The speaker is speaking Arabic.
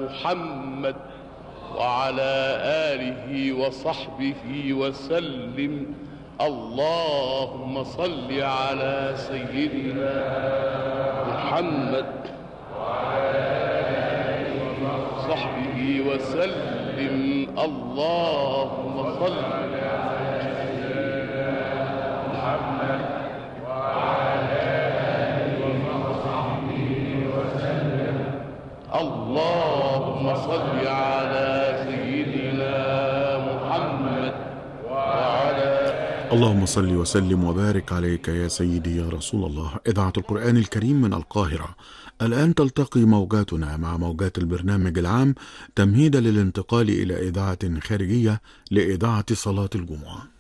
محمد وعلى آله وصحبه وسلم. اللهم صل على سيدنا محمد وعلى آله وصحبه وسلم. اللهم صل على سيدنا محمد وعلى آله وصحبه وسلم. اللهم صل على سيدنا محمد وعلى اللهم صل وسلم وبارك عليك يا سيدي يا رسول الله. إذاعة القرآن الكريم من القاهرة. الآن تلتقي موجاتنا مع موجات البرنامج العام تمهيدا للانتقال إلى إذاعة خارجية لإذاعة صلاة الجمعة.